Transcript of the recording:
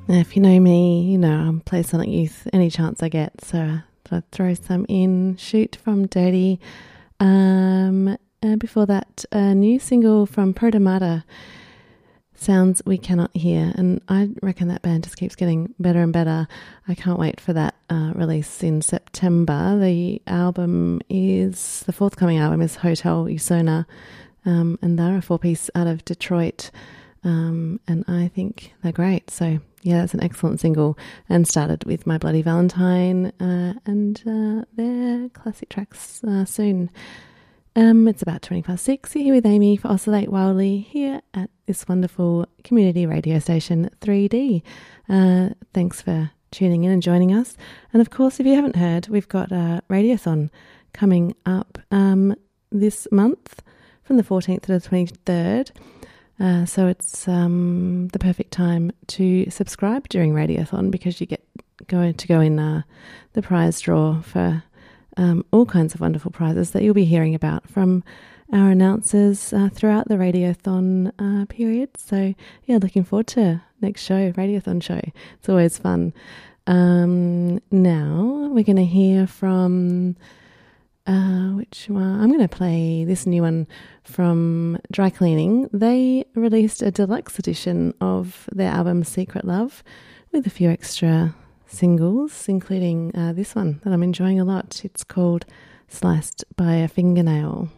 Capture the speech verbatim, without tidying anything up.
If you know me, you know I play Sonic Youth any chance I get, so I throw some in. Shoot from Dirty. Um, and before that, a new single from Protomata, Sounds We Cannot Hear, and I reckon that band just keeps getting better and better. I can't wait for that uh, release in September. The album is, the forthcoming album is Hotel Usona, um, and they're a four-piece out of Detroit, um, and I think they're great. So yeah, it's an excellent single, and started with My Bloody Valentine uh, and uh, their classic tracks uh, soon. Um, it's about twenty past six. You're here with Amy for Oscillate Wildly here at this wonderful community radio station three D. Uh, thanks for tuning in and joining us. And of course, if you haven't heard, we've got a Radiothon coming up um, this month from the fourteenth to the twenty-third. Uh, so it's um, the perfect time to subscribe during Radiothon, because you get go to go in uh, the prize draw for um, all kinds of wonderful prizes that you'll be hearing about from our announcers uh, throughout the Radiothon uh, period. So yeah, looking forward to next show, Radiothon show. It's always fun. Um, now we're going to hear from Uh, which one? I'm going to play this new one from Dry Cleaning. They released a deluxe edition of their album Secret Love with a few extra singles, including uh, this one that I'm enjoying a lot. It's called Sliced by a Fingernail.